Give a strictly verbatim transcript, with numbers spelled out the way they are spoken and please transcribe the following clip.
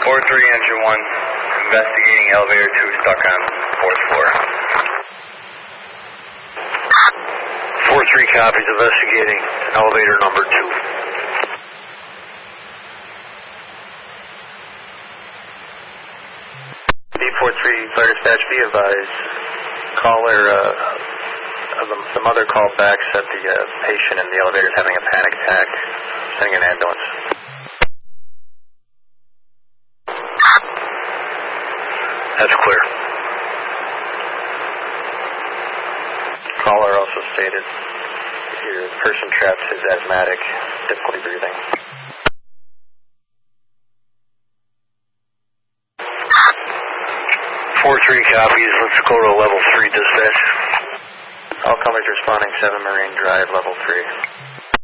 four three, engine one, investigating elevator two stuck on fourth floor. four three copies, investigating elevator number two. B four three, fire dispatch, be advised. Caller, uh, the, the mother called back, said the uh, patient in the elevator is having a panic attack. Sending an ambulance. That's clear. Caller also stated your person trapped is asthmatic, difficulty breathing. four three copies, let's go to level three dispatch. All callers responding, seven Marine Drive, level three.